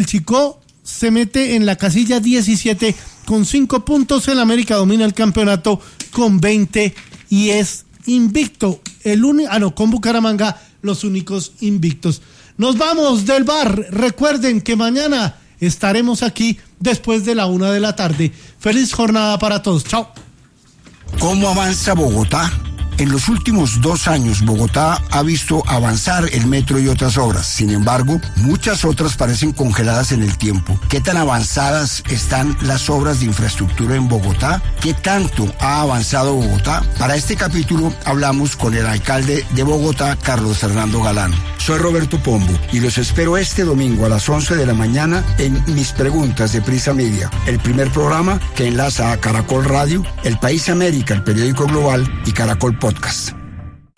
Chico se mete en la casilla 17 con 5 puntos. El América domina el campeonato con 20 y es invicto. Con Bucaramanga los únicos invictos. Nos vamos del bar. Recuerden que mañana estaremos aquí después de la 1 p.m. Feliz jornada para todos. Chao. ¿Cómo avanza Bogotá? En los últimos 2 años, Bogotá ha visto avanzar el metro y otras obras. Sin embargo, muchas otras parecen congeladas en el tiempo. ¿Qué tan avanzadas están las obras de infraestructura en Bogotá? ¿Qué tanto ha avanzado Bogotá? Para este capítulo hablamos con el alcalde de Bogotá, Carlos Fernando Galán. Soy Roberto Pombo y los espero este domingo a las 11 de la mañana en Mis Preguntas de Prisa Media, el primer programa que enlaza a Caracol Radio, El País América, el periódico global, y Caracol Podcast.